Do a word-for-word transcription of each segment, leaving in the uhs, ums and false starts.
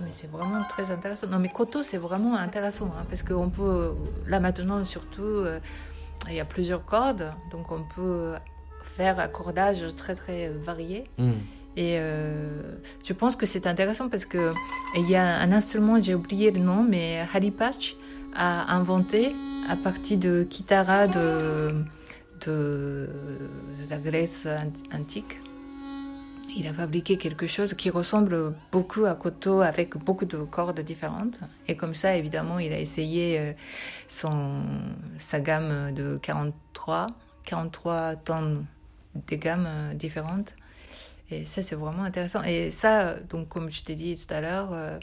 mais c'est vraiment très intéressant. Non, mais koto, c'est vraiment intéressant, hein, parce qu'on peut, là maintenant surtout, euh, il y a plusieurs cordes, donc on peut faire un cordage très très varié. Mm. Et euh, je pense que c'est intéressant parce que il y a un instrument, j'ai oublié le nom, mais Harry Patch a inventé à partir de kitara de, de, de la Grèce antique. Il a fabriqué quelque chose qui ressemble beaucoup à koto avec beaucoup de cordes différentes. Et comme ça, évidemment, il a essayé son, sa gamme de quarante-trois, quarante-trois tonnes de gammes différentes. Et ça, c'est vraiment intéressant. Et ça, donc, comme je t'ai dit tout à l'heure, euh,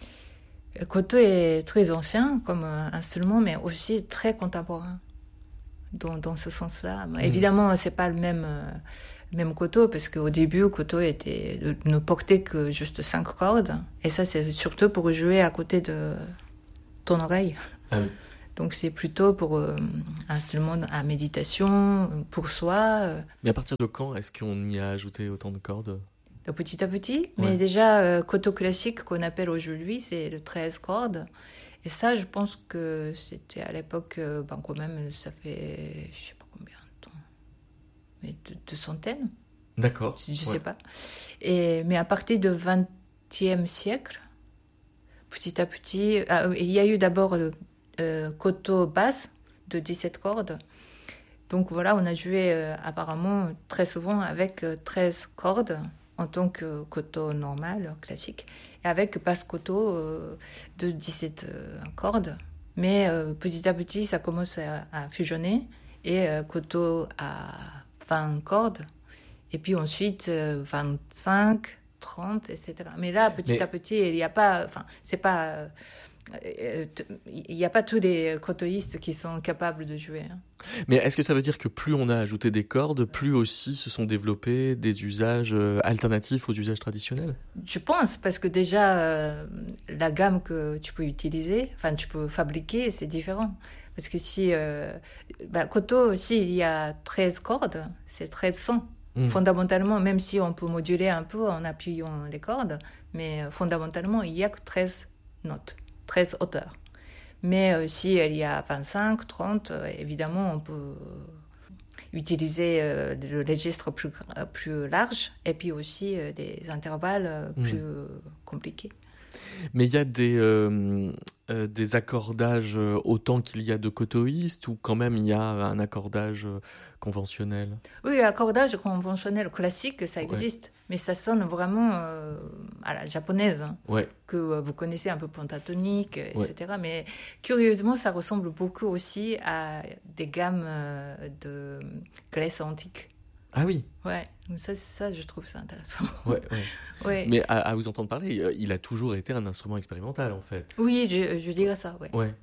koto est très ancien comme instrument, mais aussi très contemporain dans, dans ce sens-là. Mmh. Évidemment, c'est pas le même... Euh, Même koto, parce qu'au début, koto était, ne portait que juste cinq cordes. Et ça, c'est surtout pour jouer à côté de ton oreille. Ah oui. Donc, c'est plutôt pour euh, un instrument à méditation, pour soi. Mais à partir de quand est-ce qu'on y a ajouté autant de cordes ? De petit à petit. Ouais. Mais déjà, euh, koto classique, qu'on appelle aujourd'hui, c'est de treize cordes. Et ça, je pense que c'était à l'époque, euh, ben, quand même, ça fait, je sais pas combien. Mais de, de centaines. D'accord. Je ne ouais. sais pas. Et, mais à partir du vingtième siècle, petit à petit, ah, il y a eu d'abord le euh, koto basse de dix-sept cordes. Donc voilà, on a joué euh, apparemment très souvent avec euh, treize cordes en tant que koto normal, classique, et avec basse koto euh, de dix-sept euh, cordes. Mais euh, petit à petit, ça commence à, à fusionner et euh, koto à vingt cordes, et puis ensuite euh, vingt-cinq, trente, et cetera. Mais là, petit Mais... à petit, il n'y a pas, enfin, c'est pas, euh, il n'y a pas tous les kotoïstes qui sont capables de jouer. Hein. Mais est-ce que ça veut dire que plus on a ajouté des cordes, plus aussi se sont développés des usages euh, alternatifs aux usages traditionnels ? Je pense, parce que déjà, euh, la gamme que tu peux utiliser, enfin, tu peux fabriquer, c'est différent. Parce que si... Euh, bah, koto aussi, il y a treize cordes, c'est treize sons. Mmh. Fondamentalement, même si on peut moduler un peu en appuyant les cordes, mais fondamentalement, il n'y a que treize notes, treize hauteurs. Mais euh, si il y a vingt-cinq, trente, euh, évidemment, on peut utiliser euh, le registre plus, plus large et puis aussi euh, des intervalles euh, plus mmh. euh, compliqués. Mais il y a des, euh, euh, des accordages euh, autant qu'il y a de kotoïstes, ou quand même il y a un accordage euh, conventionnel ? Oui, l'accordage conventionnel classique, ça existe, ouais. Mais ça sonne vraiment euh, à la japonaise, hein, ouais. que euh, vous connaissez un peu pentatonique, et cetera. Ouais. Mais curieusement, ça ressemble beaucoup aussi à des gammes euh, de Grèce antique. Ah oui. Ouais, donc ça, ça, je trouve ça intéressant. Ouais, ouais. ouais. Mais à, à vous entendre parler, il a toujours été un instrument expérimental, en fait. Oui, je, je dirais ça, ouais. Ouais.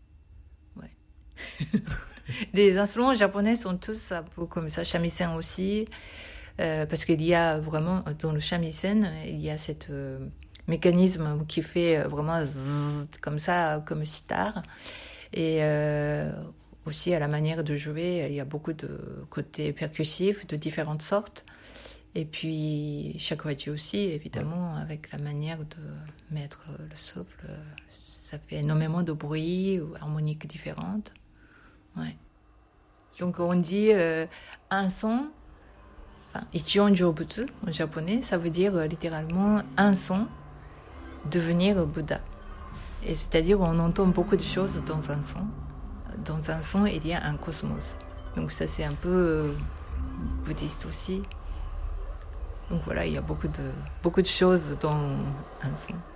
Ouais. Les instruments japonais sont tous un peu comme ça, shamisen aussi, euh, parce qu'il y a vraiment, dans le shamisen, il y a cette euh, mécanisme qui fait vraiment zzz, comme ça, comme sitar. Et euh, aussi, à la manière de jouer, il y a beaucoup de côtés percussifs de différentes sortes. Et puis, shakuhachi aussi, évidemment, ouais. Avec la manière de mettre le souffle. Ça fait énormément de bruit ou harmoniques différentes. Ouais. Donc, on dit euh, un son, enfin, ichion jōbutsu en japonais, ça veut dire euh, littéralement un son, devenir Bouddha. Et c'est-à-dire qu'on entend beaucoup de choses dans un son. Dans un son, il y a un cosmos. Donc ça, c'est un peu euh, bouddhiste aussi. Donc voilà, il y a beaucoup de, beaucoup de choses dans un son.